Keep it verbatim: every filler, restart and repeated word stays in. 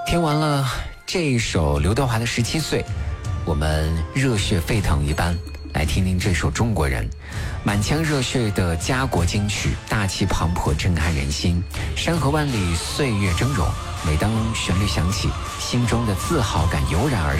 听完了这一首刘德华的《十七岁》，我们热血沸腾一般来听听这首《中国人》，满腔热血的家国金曲，大气磅礴，震撼人心。山河万里，岁月峥嵘。每当旋律响起，心中的自豪感油然而